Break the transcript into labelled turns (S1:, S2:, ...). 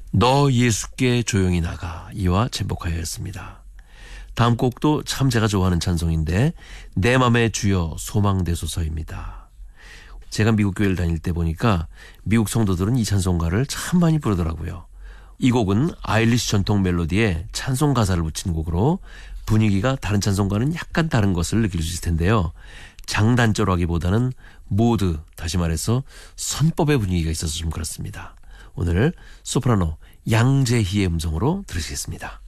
S1: 너 예수께 조용히 나가 이와 잼복하여였습니다. 다음 곡도 참 제가 좋아하는 찬송인데 내 맘의 주여 소망되소서입니다. 제가 미국 교회를 다닐 때 보니까 미국 성도들은 이 찬송가를 참 많이 부르더라고요. 이 곡은 아일리시 전통 멜로디에 찬송 가사를 붙인 곡으로 분위기가 다른 찬송가는 약간 다른 것을 느낄 수 있을 텐데요. 장단조로 하기보다는 모드, 다시 말해서 선법의 분위기가 있어서 좀 그렇습니다. 오늘 소프라노 양재희의 음성으로 들으시겠습니다.